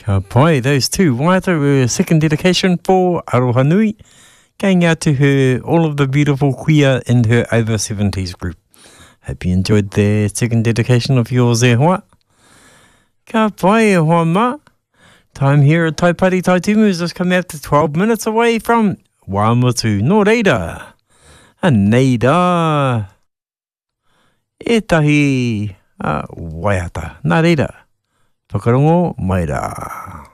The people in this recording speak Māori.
Ka pai, those two. Waiata, second dedication for Aroha Nui, going out to her, all of the beautiful queer in her over 70s group. Hope you enjoyed the second dedication of yours there, hoa. Ka pai, hoa ma. Time here at Taipari Taitumu is just coming out to 12 minutes away from Wāmotu. Nō reira. A neira. E tahi waiata. Nā reira. Whakarongo mai rā.